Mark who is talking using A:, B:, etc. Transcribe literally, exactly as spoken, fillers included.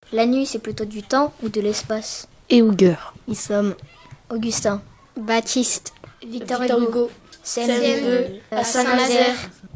A: La nuit, c'est plutôt du temps ou de l'espace?
B: Et Huger.
A: Ils sommes Augustin,
C: Baptiste,
A: Victor,
D: Victor
A: Hugo,
D: Hugo,
A: C
D: C M deux,
A: M deux,
D: à Saint-Nazaire.